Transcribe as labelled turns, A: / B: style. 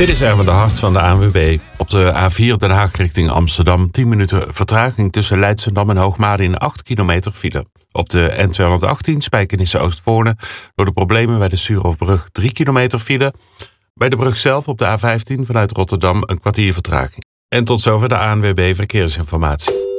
A: Dit is Erwin de Hart van de ANWB. Op de A4 Den Haag richting Amsterdam 10 minuten vertraging tussen Leidschendam en Hoogmade in 8 kilometer file. Op de N218 Spijkenisse-Oostvoorne door de problemen bij de Suurhofbrug 3 kilometer file. Bij de brug zelf op de A15 vanuit Rotterdam een kwartier vertraging. En tot zover de ANWB Verkeersinformatie.